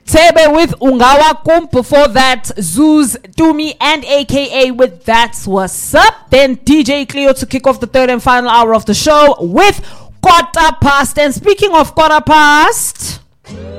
Tebe with Ungawa Kum. Before that, Zeus, Dumi, and AKA with That's What's Up. Then DJ Cleo to kick off the third and final hour of the show with Quarter Past. And speaking of Quarter Past,